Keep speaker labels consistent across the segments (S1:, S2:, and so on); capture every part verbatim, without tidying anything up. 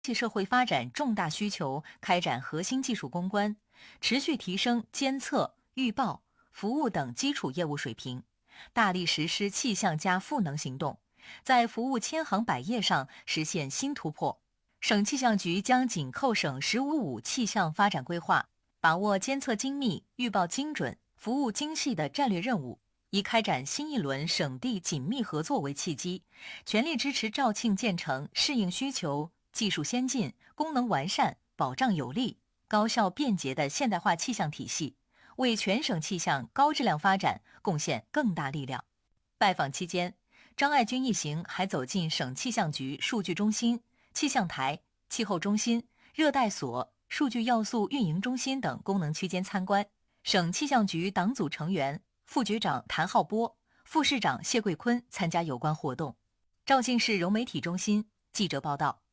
S1: 系社会发展重大需求，开展核心技术攻关，持续提升监测、预报、服务等基础业务水平，大力实施气象加赋能行动，在服务千行百业上实现新突破。省气象局将紧扣省“十五五”气象发展规划，把握监测精密、预报精准、服务精细的战略任务，以开展新一轮省地紧密合作为契机，全力支持肇庆建成适应需求、技术先进、功能完善、保障有力、高效便捷的现代化气象体系，为全省气象高质量发展贡献更大力量。拜访期间，张爱军一行还走进省气象局数据中心、气象台、气候中心、热带所、数据要素运营中心等功能区间参观。省气象局党组成员、副局长谭浩波、副市长谢桂坤参加有关活动。肇庆市融媒体中心记者报道。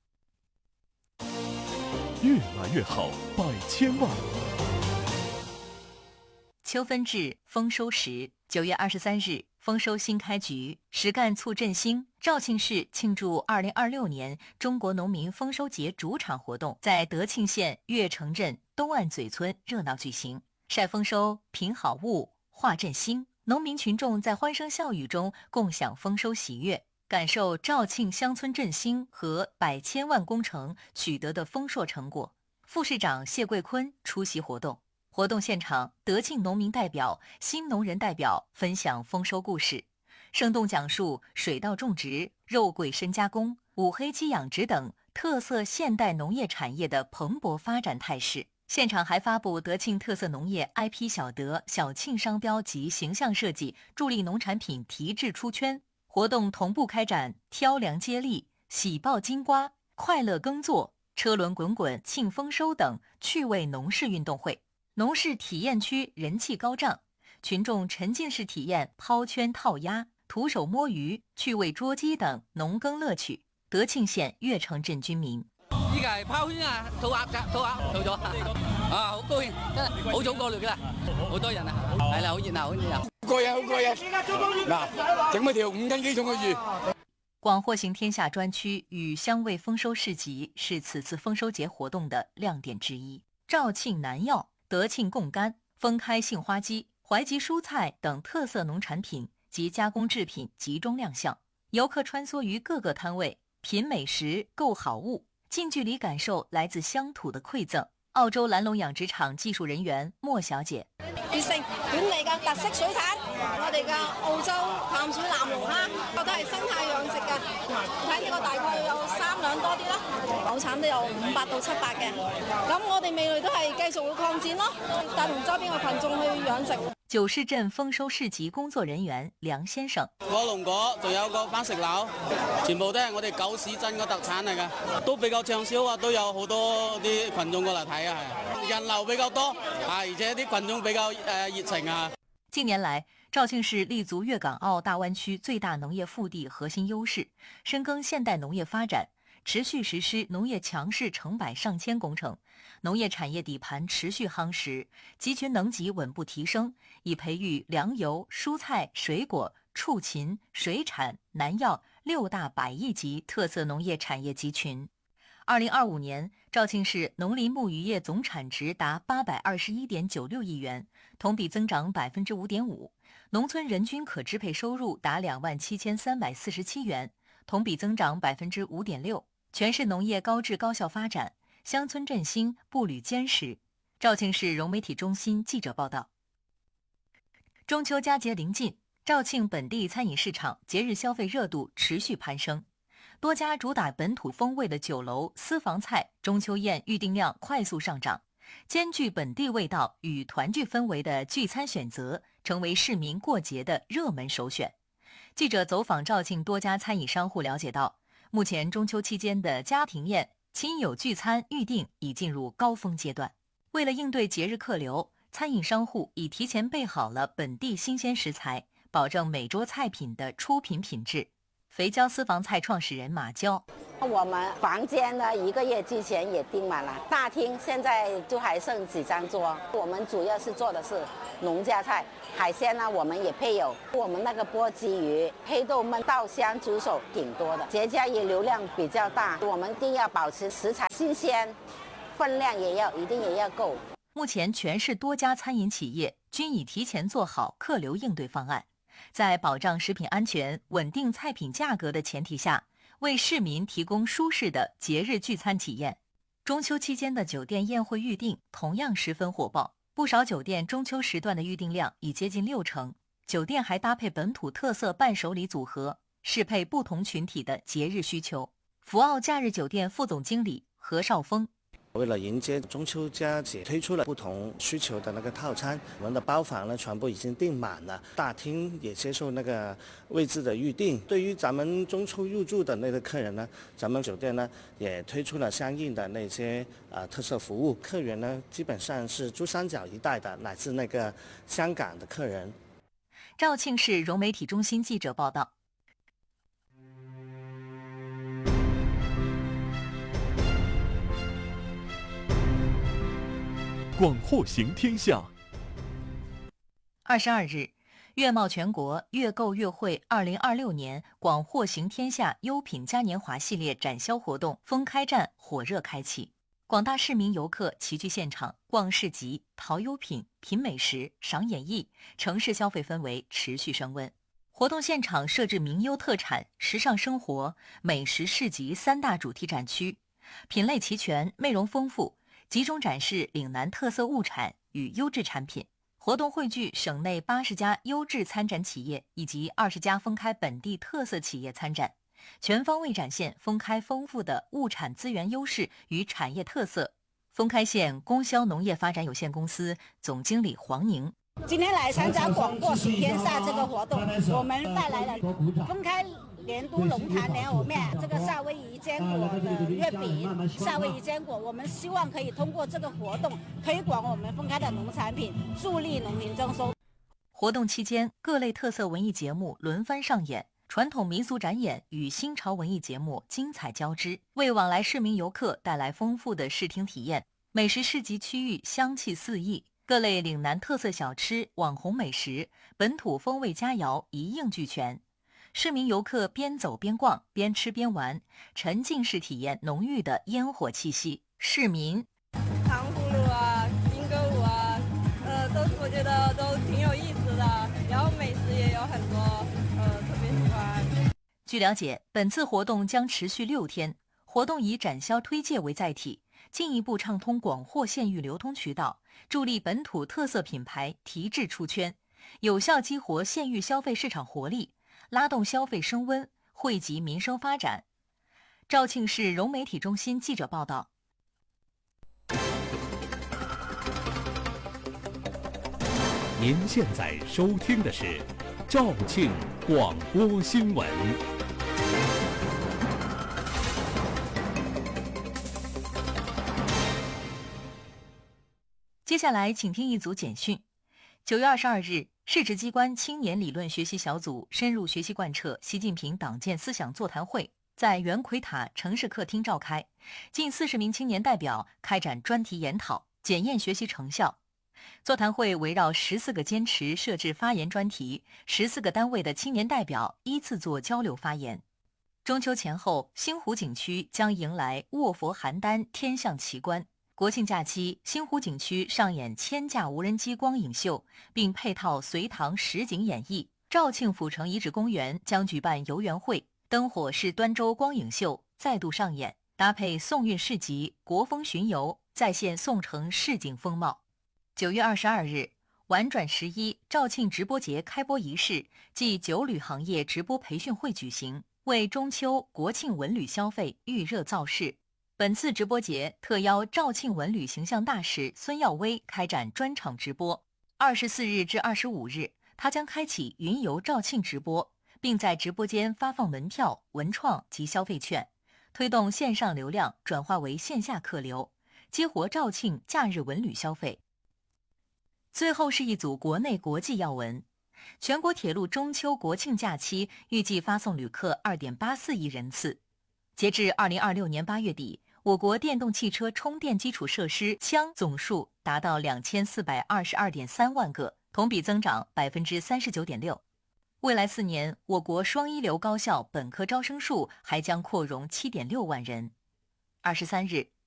S2: 越来越好，百千万。
S1: 秋分至，丰收时。九月二十三日，丰收新开局，实干促振兴。肇庆市庆祝二零二六年中国农民丰收节主场活动在德庆县越城镇东岸嘴村热闹举行，晒丰收、品好物、话振兴。农民群众在欢声笑语中共享丰收喜悦，感受肇庆乡村振兴和百千万工程取得的丰硕成果。副市长谢桂坤出席活动。活动现场，德庆农民代表、新农人代表分享丰收故事，生动讲述水稻种植、肉桂参加工、五黑鸡养殖等特色现代农业产业的蓬勃发展态势。现场还发布德庆特色农业 I P 小德、小庆商标及形象设计，助力农产品提质出圈。活动同步开展挑粮接力、喜报金瓜、快乐耕作、车轮滚滚庆丰收等趣味农事运动会。农事体验区人气高涨，群众沉浸式体验抛圈套鸭、徒手摸鱼、趣味捉鸡等农耕樂趣。德慶縣越城鎮居民：
S3: 依家係拋圈啊，套鴨㗎，套鴨套咗啊，好高興，真係好早過嚟㗎啦，好多人啊，係啦，好熱鬧，好熱鬧，
S4: 好過癮，好過癮。嗱，整咗條五斤幾重嘅魚。
S1: 廣貨行天下專區與香味豐收市集是此次豐收節活動的亮點之一。肇慶南藥、德慶貢柑、豐開杏花雞、淮吉蔬菜等特色農產品及加工製品集中亮相，遊客穿梭於各個攤位，品美食、購好物，近距離感受來自鄉土的饋贈。澳洲藍龍養殖場技術人員莫小姐：
S5: 粵城本地嘅特色水產，我哋嘅澳洲淡水藍龍蝦，我都係生態養殖嘅，睇呢個大概有三兩多啲啦，港產都有五百到七百嘅。咁我哋未來都係繼續會擴展咯，帶同周邊嘅群眾去養殖。
S1: 九市鎮豐收市集工作人員梁先生：
S6: 火龍果仲有個番石榴，全部都係我哋九市鎮嘅特產嚟嘅，都比較暢銷啊，都有好多啲群眾過嚟睇啊，人流比較多啊，而且啲群眾比較誒熱情啊。
S1: 近年來，肇慶市立足粵港澳大灣區最大農業腹地核心優勢，深耕現代農業發展，持續實施農業強市成百上千工程，農業產業底盤持續夯實，集群能級穩步提升，以培育糧油、蔬菜、水果、畜禽、水產、南藥六大百億級特色農業產業集群。二零二五年，肇慶市農林牧漁業總產值達八百二十一點九六億元，同比增長百分之五點五，農村人均可支配收入達兩萬七千三百四十七元，同比增長百分之五點六。全市農業高質高效發展，鄉村振興步履堅實。肇慶市融媒體中心記者報道。中秋佳節臨近，肇慶本地餐飲市場節日消費熱度持續攀升，多家主打本土風味的酒樓、私房菜中秋宴預訂量快速上漲，兼具本地味道與團聚氛圍的聚餐選擇成為市民過節的熱門首選。記者走訪肇慶多家餐飲商戶了解到，目前中秋期間的家庭宴、親友聚餐預訂已進入高峰階段。為了應對節日客流，餐飲商戶已提前備好了本地新鮮食材，保證每桌菜品的出品品質。 肥蕉私房菜创始人马娇。
S7: 我们房间呢，一个月之前也订满了，大厅现在就还剩几张桌。我们主要是做的是农家菜，海鲜呢我们也配有，我们那个波鲫鱼、黑豆焖、稻香猪手挺多的。节假日流量比较大，我们一定要保持食材新鲜，分量也要一定也要够。
S1: 目前全市多家餐饮企业均已提前做好客流应对方案，在保障食品安全、稳定菜品价格的前提下，为市民提供舒适的节日聚餐体验。中秋期间的酒店宴会预订同样十分火爆，不少酒店中秋时段的预订量已接近六成。酒店还搭配本土特色伴手礼组合，适配不同群体的节日需求。福奥假日酒店副总经理何少峰。
S8: 为了迎接中秋佳节，推出了不同需求的那个套餐。我们的包房呢，全部已经订满了，大厅也接受那个位置的预订。对于咱们中秋入住的那个客人呢，咱们酒店呢也推出了相应的那些呃特色服务。客源呢，基本上是珠三角一带的，乃至那个香港的客人。
S1: 肇庆市融媒体中心记者报道。
S2: 广货行天下。
S1: 二十二日，粤贸全国粤购粤汇二零二六年广货行天下优品嘉年华系列展销活动封开战火热开启，广大市民游客齐聚现场，逛市集、淘优品、品美食、赏演艺，城市消费氛围持续升温。活动现场设置名优特产、时尚生活、美食市集三大主题展区，品类齐全，内容丰富，集中展示岭南特色物产与优质产品。活动汇聚省内八十家优质参展企业以及二十家封开本地特色企业参展，全方位展现封开丰富的物产资源优势与产业特色。封开县供销农业发展有限公司总经理黄宁。
S9: 今天来参加广货行天下这个活动，我们带来了封开年都龙潭莲藕面，这个夏威夷坚果的月饼，夏威夷坚果，我们希望可以通过这个活动推广我们封开的农产品，助力农民增收。
S1: 活动期间，各类特色文艺节目轮番上演，传统民俗展演与新潮文艺节目精彩交织，为往来市民游客带来丰富的视听体验。美食市集区域香气四溢，各类岭南特色小吃、网红美食、本土风味佳肴一应俱全。市民游客边走边逛，边吃边玩，沉浸式体验浓郁的烟火气息。市民
S5: 糖葫芦啊、金鸽舞啊，呃，都我觉得都挺有意思的。然后美食也有很多，呃，特别喜欢。
S1: 据了解，本次活动将持续六天，活动以展销推介为载体，进一步畅通广货县域流通渠道，助力本土特色品牌提质出圈，有效激活县域消费市场活力，拉动消费升温，惠及民生发展。肇庆市融媒体中心记者报道。
S2: 您现在收听的是肇庆广播新闻。
S1: 接下来请听一组简讯。九月二十二日，市直机关青年理论学习小组深入学习贯彻习近平党建思想座谈会在圆奎塔城市客厅召开，近四十名青年代表开展专题研讨，检验学习成效。座谈会围绕十四个坚持设置发言专题，十四个单位的青年代表依次做交流发言。中秋前后，星湖景区将迎来卧佛邯郸天象奇观。国庆假期，星湖景区上演千架无人机光影秀，并配套隋唐实景演绎。肇庆府城遗址公园将举办游园会，灯火是端州光影秀再度上演，搭配宋韵市集、国风巡游，再现宋城市井风貌。九月二十二日，玩转十一肇庆直播节开播仪式暨酒旅行业直播培训会举行，为中秋、国庆文旅消费预热造势。本次直播节特邀肇庆文旅形象大使孙耀威开展专场直播。二十四日至二十五日，他将开启云游肇庆直播，并在直播间发放门票、文创及消费券，推动线上流量转化为线下客流，激活肇庆假日文旅消费。最后是一组国内国际要闻。 全国铁路中秋国庆假期预计发送旅客 二点八四亿人次。截至二零二六年八月底，我国电动汽车充电基础设施枪总数达到两千四百二十二点三万个，同比增长百分之三十九点六。未来四年，我国双一流高校本科招生数还将扩容七点六万人。二十三日，